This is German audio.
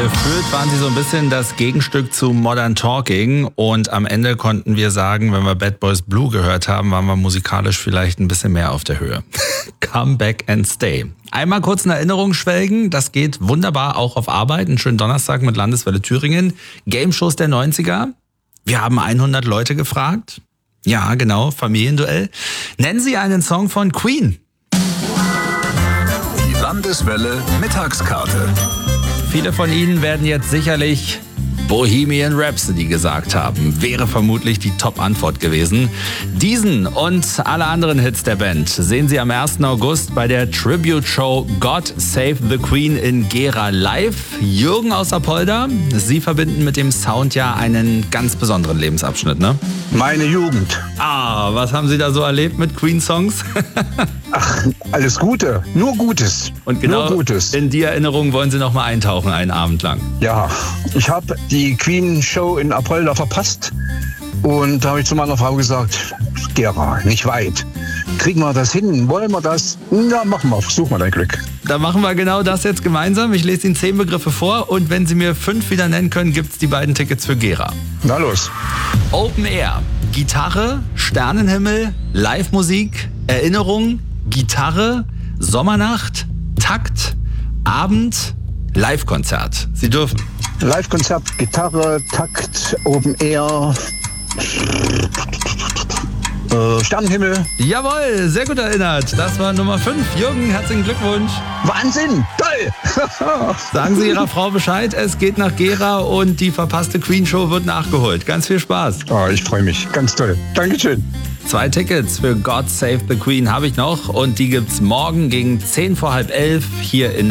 Gefühlt waren sie so ein bisschen das Gegenstück zu Modern Talking und am Ende konnten wir sagen, wenn wir Bad Boys Blue gehört haben, waren wir musikalisch vielleicht ein bisschen mehr auf der Höhe. Come back and stay. Einmal kurz in Erinnerung schwelgen, das geht wunderbar auch auf Arbeit. Einen schönen Donnerstag mit Landeswelle Thüringen. Game-Shows der 90er. Wir haben 100 Leute gefragt. Ja, genau, Familienduell. Nennen Sie einen Song von Queen. Die Landeswelle Mittagskarte. Viele von Ihnen werden jetzt sicherlich Bohemian Rhapsody gesagt haben. Wäre vermutlich die Top-Antwort gewesen. Diesen und alle anderen Hits der Band sehen Sie am 1. August bei der Tribute-Show God Save the Queen in Gera live. Jürgen aus Apolda, Sie verbinden mit dem Sound ja einen ganz besonderen Lebensabschnitt, ne? Meine Jugend. Ah, was haben Sie da so erlebt mit Queen-Songs? Ach, alles Gute. Nur Gutes. Und genau nur Gutes. In die Erinnerung wollen Sie noch mal eintauchen, einen Abend lang. Ja, ich habe die Queen-Show in Apolda verpasst. Und da habe ich zu meiner Frau gesagt, Gera, nicht weit. Kriegen wir das hin? Wollen wir das? Na, machen wir. Versuch mal dein Glück. Da machen wir genau das jetzt gemeinsam. Ich lese Ihnen 10 Begriffe vor und wenn Sie mir 5 wieder nennen können, gibt es die beiden Tickets für Gera. Na los. Open Air, Gitarre, Sternenhimmel, Live-Musik, Erinnerung, Gitarre, Sommernacht, Takt, Abend, Live-Konzert. Sie dürfen. Live-Konzert, Gitarre, Takt, Open Air, Sternenhimmel. Jawohl, sehr gut erinnert. Das war Nummer 5. Jürgen, herzlichen Glückwunsch. Wahnsinn, toll. Sagen Sie Ihrer Frau Bescheid, es geht nach Gera und die verpasste Queen-Show wird nachgeholt. Ganz viel Spaß. Oh, ich freue mich, ganz toll. Dankeschön. 2 Tickets für God Save the Queen habe ich noch und die gibt's morgen gegen 10 vor halb 11 hier in